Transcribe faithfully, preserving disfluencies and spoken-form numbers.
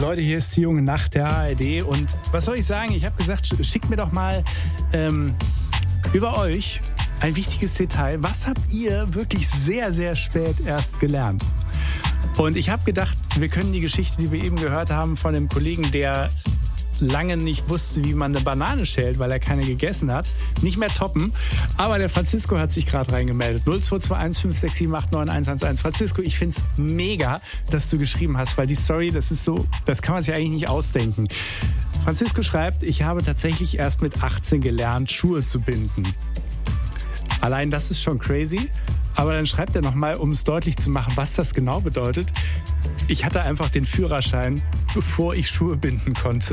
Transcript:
Leute, hier ist die junge Nacht der A R D und was soll ich sagen? Ich habe gesagt, schickt mir doch mal ähm, über euch ein wichtiges Detail. Was habt ihr wirklich sehr, sehr spät erst gelernt? Und ich habe gedacht, wir können die Geschichte, die wir eben gehört haben von dem Kollegen, der lange nicht wusste, wie man eine Banane schält, weil er keine gegessen hat, nicht mehr toppen. Aber der Francisco hat sich gerade reingemeldet. null zwei zwei eins fünf sechs sieben acht neun eins eins eins. Francisco, ich finde es mega, dass du geschrieben hast, weil die Story, das ist so, das kann man sich eigentlich nicht ausdenken. Francisco schreibt, ich habe tatsächlich erst mit achtzehn gelernt, Schuhe zu binden. Allein das ist schon crazy. Aber dann schreibt er nochmal, um es deutlich zu machen, was das genau bedeutet. Ich hatte einfach den Führerschein, bevor ich Schuhe binden konnte.